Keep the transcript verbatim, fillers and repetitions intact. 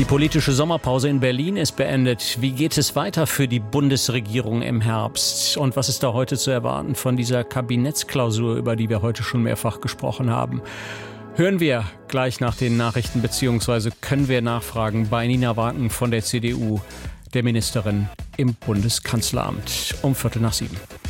Die politische Sommerpause in Berlin ist beendet. Wie geht es weiter für die Bundesregierung im Herbst? Und was ist da heute zu erwarten von dieser Kabinettsklausur, über die wir heute schon mehrfach gesprochen haben? Hören wir gleich nach den Nachrichten, beziehungsweise können wir nachfragen bei Nina Wagen von der C D U, der Ministerin im Bundeskanzleramt, um Viertel nach sieben.